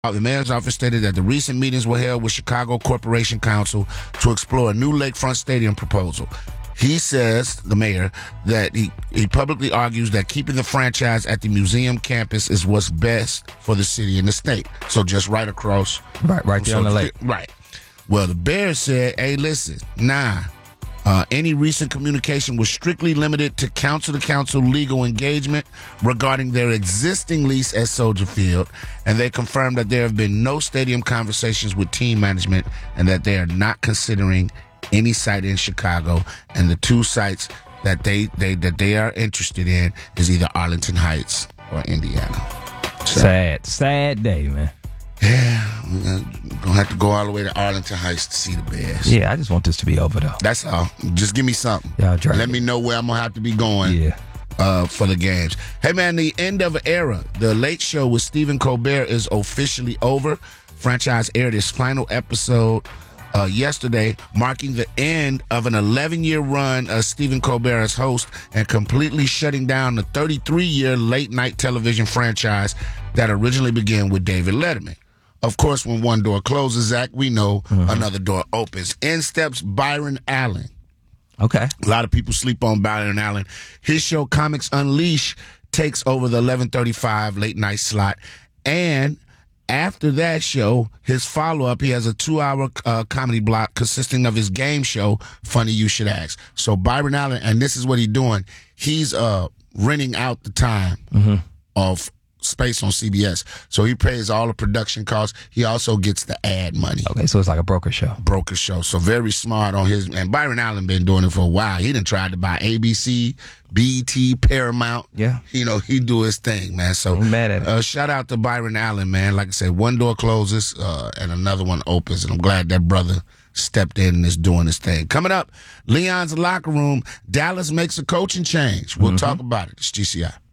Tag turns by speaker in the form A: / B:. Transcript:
A: The mayor's office stated that the recent meetings were held with Chicago Corporation Council to explore a new lakefront stadium proposal. He says, the mayor, that he publicly argues that keeping the franchise at the museum campus is what's best for the city and the state. So just right across.
B: Right there on the lake.
A: Right. Well, the Bears said, hey, listen, any recent communication was strictly limited to council-to-council legal engagement regarding their existing lease at Soldier Field, and they confirmed that there have been no stadium conversations with team management and that they are not considering any site in Chicago, and the two sites that they are interested in is either Arlington Heights or Indiana. So,
B: sad day, man.
A: Yeah, we're gonna have to go all the way to Arlington Heights to see the Bears.
B: Yeah, I just want this to be over, though.
A: That's all. Just give me something.
B: Yeah,
A: let me know where I'm gonna have to be going. For the games. Hey, man, the end of an era. The Late Show with Stephen Colbert is officially over. Franchise aired its final episode yesterday, marking the end of an 11-year run of Stephen Colbert as host and completely shutting down the 33-year late-night television franchise that originally began with David Letterman. Of course, when one door closes, Zach, we know another door opens. In steps Byron Allen.
B: Okay.
A: A lot of people sleep on Byron Allen. His show, Comics Unleashed, takes over the 11:35 late-night slot. And after that show, his follow-up, he has a 2-hour comedy block consisting of his game show, Funny You Should Ask. So Byron Allen, and this is what he's doing, he's renting out the time of space on CBS. So he pays all the production costs. He also gets the ad money.
B: Okay, so it's like a broker show.
A: So very smart on his. And Byron Allen been doing it for a while. He done tried to buy ABC, BET, Paramount.
B: Yeah.
A: He do his thing, man. So
B: I'm mad at it.
A: Shout out to Byron Allen, man. Like I said, one door closes and another one opens. And I'm glad that brother stepped in and is doing his thing. Coming up, Leon's locker room. Dallas makes a coaching change. We'll talk about it. It's GCI.